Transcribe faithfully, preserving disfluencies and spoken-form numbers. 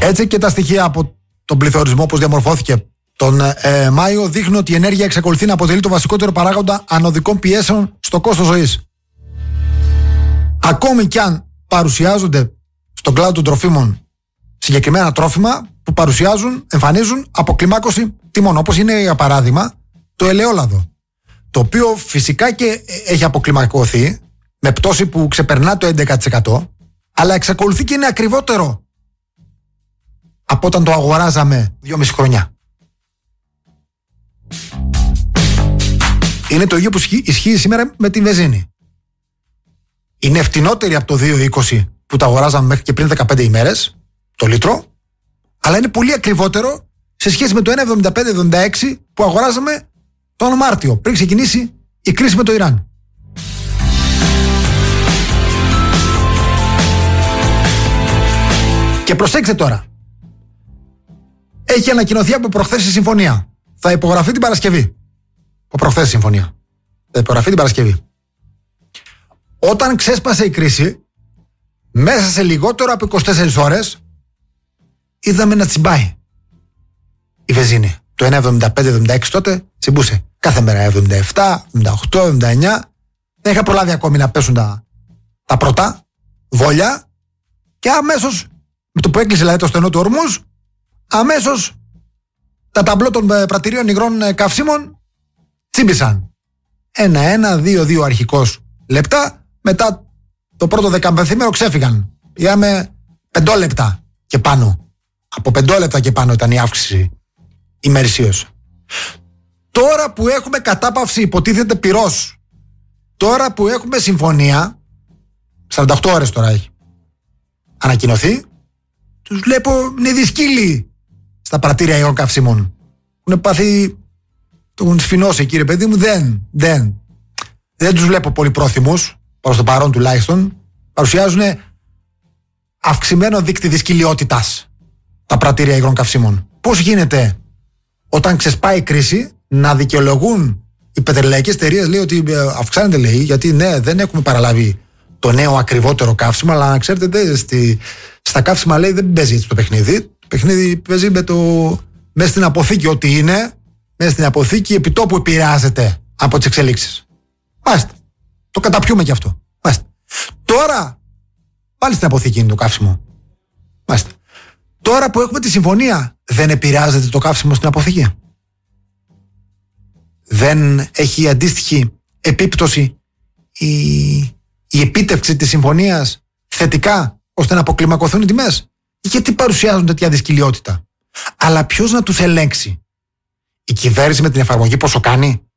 Έτσι και τα στοιχεία από τον πληθωρισμό, όπως διαμορφώθηκε τον ε, Μάιο, δείχνουν ότι η ενέργεια εξακολουθεί να αποτελεί το βασικότερο παράγοντα ανωδικών πιέσεων στο κόστος ζωής. Ακόμη κι αν παρουσιάζονται στον κλάδο των τροφίμων συγκεκριμένα τρόφιμα που παρουσιάζουν, εμφανίζουν αποκλιμάκωση τιμών, όπως είναι για παράδειγμα το ελαιόλαδο, το οποίο φυσικά και έχει αποκλιμακωθεί με πτώση που ξεπερνά το έντεκα τοις εκατό, αλλά εξακολουθεί και είναι ακριβότερο από όταν το αγοράζαμε δυόμιση χρόνια. Είναι το ίδιο που ισχύει σήμερα με τη βενζίνη. Είναι φτηνότερη από το δύο είκοσι που τα αγοράζαμε μέχρι και πριν δεκαπέντε ημέρες το λίτρο, αλλά είναι πολύ ακριβότερο σε σχέση με το ένα εβδομήντα πέντε εβδομήντα έξι που αγοράζαμε τον Μάρτιο, πριν ξεκινήσει η κρίση με το Ιράν. Και προσέξτε τώρα. Έχει ανακοινωθεί από προχθές η συμφωνία. Θα υπογραφεί την Παρασκευή. Από προχθές η συμφωνία. Θα υπογραφεί την Παρασκευή. Όταν ξέσπασε η κρίση, μέσα σε λιγότερο από είκοσι τέσσερις ώρες, είδαμε να τσιμπάει η βενζίνη. Το ένα εβδομήντα πέντε εβδομήντα έξι τότε τσιμπούσε. Κάθε μέρα εβδομήντα επτά, εβδομήντα οκτώ, εβδομήντα εννιά. Δεν είχα προλάβει ακόμη να πέσουν τα, τα πρώτα βόλια. Και αμέσως, με το που έκλεισε δηλαδή το στενό του ορμούς, αμέσως τα ταμπλό των πρατηρίων υγρών καυσίμων τσίμπησαν. Ένα, ένα, δύο, δύο αρχικώς λεπτά. Μετά το πρώτο δεκαπενθήμερο ξέφυγαν. Πήγαμε πεντόλεπτα και πάνω. Από πεντόλεπτα και πάνω ήταν η αύξηση ημερησίως. Τώρα που έχουμε κατάπαυση υποτίθεται πυρός, τώρα που έχουμε συμφωνία, σαράντα οκτώ ώρες τώρα έχει ανακοινωθεί, τους βλέπω νηδισκύλοι στα πρατήρια υγρών καυσίμων. Έχουν πάθει, το έχουν σφινώσει κύριε παιδί μου, δεν, δεν. Δεν τους βλέπω πολύ πρόθυμους, προς το παρόν τουλάχιστον. Παρουσιάζουν αυξημένο δείκτη δυσκυλιότητας τα πρατήρια υγρών καυσίμων. Πώς γίνεται όταν ξεσπάει η κρίση να δικαιολογούν οι πετρελαϊκές εταιρείες, λέει ότι αυξάνεται, λέει, γιατί ναι, δεν έχουμε παραλάβει το νέο ακριβότερο καύσιμο, αλλά ξέρετε, δε, στη, στα καύσιμα, λέει, δεν παίζει έτσι το παιχνίδι. Το παιχνίδι παίζει με το, μέσα στην αποθήκη ό,τι είναι, μέσα στην αποθήκη επιτόπου επηρεάζεται από τις εξελίξεις. Μάλιστα. Το καταπιούμε κι αυτό. Μάλιστα. Τώρα πάλι στην αποθήκη είναι το καύσιμο. Μάλιστα. Τώρα που έχουμε τη συμφωνία, δεν επηρεάζεται το καύσιμο στην αποθήκη? Δεν έχει αντίστοιχη επίπτωση η, η επίτευξη της συμφωνίας θετικά ώστε να αποκλιμακωθούν οι τιμές? Γιατί παρουσιάζουν τέτοια δυσκυλιότητα? Αλλά ποιος να τους ελέγξει? Η κυβέρνηση με την εφαρμογή πόσο κάνει?